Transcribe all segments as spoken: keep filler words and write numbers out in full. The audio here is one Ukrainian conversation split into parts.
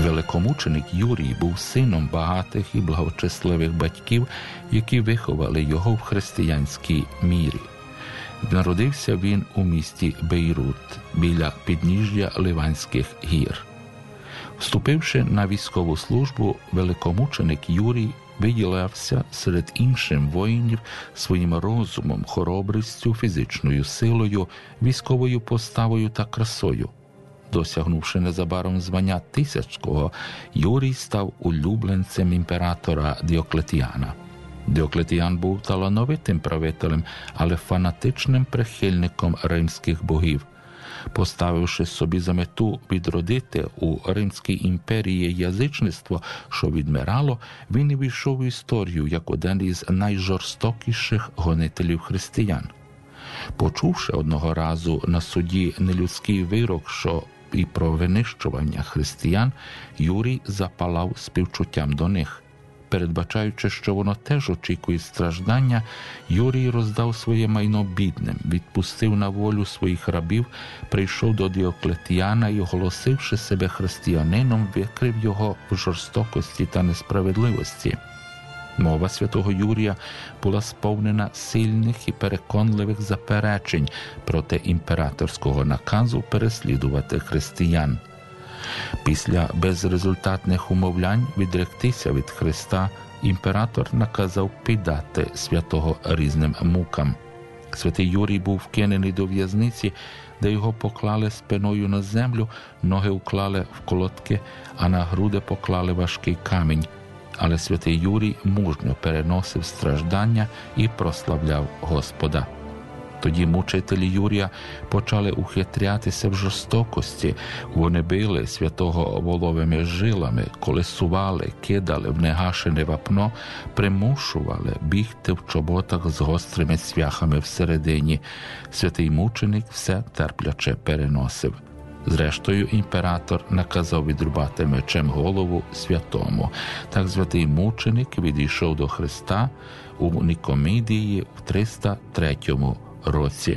Великомученик Юрій був сином багатих і благочестивих батьків, які виховали його в християнській мірі. Народився він у місті Бейрут, біля підніжжя Ливанських гір. Вступивши на військову службу, великомученик Юрій виділявся серед інших воїнів своїм розумом, хоробрістю, фізичною силою, військовою поставою та красою. Досягнувши незабаром звання тисяцького, Юрій став улюбленцем імператора Діоклетіана. Діоклетіан був талановитим правителем, але фанатичним прихильником римських богів. Поставивши собі за мету відродити у Римській імперії язичництво, що відмирало, він і війшов в історію як один із найжорстокіших гонителів християн. Почувши одного разу на суді нелюдський вирок, що і про винищування християн, Юрій запалав співчуттям до них. Передбачаючи, що воно теж очікує страждання, Юрій роздав своє майно бідним, відпустив на волю своїх рабів, прийшов до Діоклетіана і, оголосивши себе християнином, викрив його в жорстокості та несправедливості. Мова святого Юрія була сповнена сильних і переконливих заперечень проти імператорського наказу переслідувати християн. Після безрезультатних умовлянь відректися від Христа, імператор наказав піддати святого різним мукам. Святий Юрій був вкинений до в'язниці, де його поклали спиною на землю, ноги вклали в колодки, а на груди поклали важкий камінь. Але святий Юрій мужньо переносив страждання і прославляв Господа. Тоді мучителі Юрія почали ухитрятися в жорстокості. Вони били святого воловими жилами, колесували, кидали в негашене вапно, примушували бігти в чоботах з гострими цвяхами всередині. Святий мученик все терпляче переносив. Зрештою, імператор наказав відрубати мечем голову святому. Так святий мученик відійшов до Христа у Нікомидії в триста третьому році.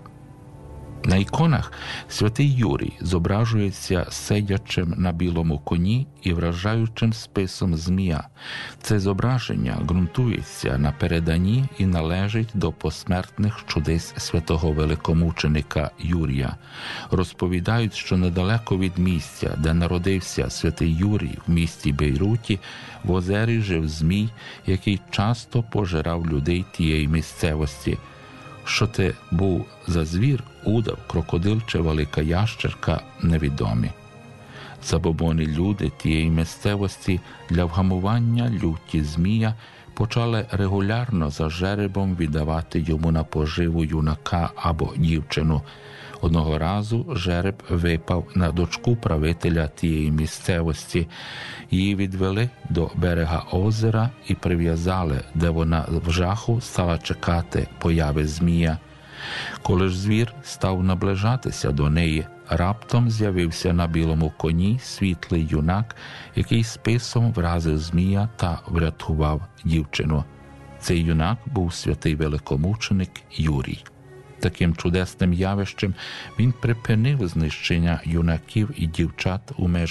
На іконах святий Юрій зображується сидячим на білому коні і вражаючим списом змія. Це зображення ґрунтується на переданні і належить до посмертних чудес святого великомученика Юрія. Розповідають, що недалеко від місця, де народився святий Юрій, в місті Бейруті, в озері жив змій, який часто пожирав людей тієї місцевості. Що це був за звір, удав, крокодил чи велика ящерка – невідомі. Забобонні люди тієї місцевості для вгамування люті змія почали регулярно за жеребом віддавати йому на поживу юнака або дівчину. Одного разу жереб випав на дочку правителя тієї місцевості. Її відвели до берега озера і прив'язали, де вона в жаху стала чекати появи змія. Коли ж звір став наближатися до неї, раптом з'явився на білому коні світлий юнак, який списом вразив змія та врятував дівчину. Цей юнак був святий великомученик Юрій. Таким чудесним явищем він припинив знищення юнаків і дівчат у межах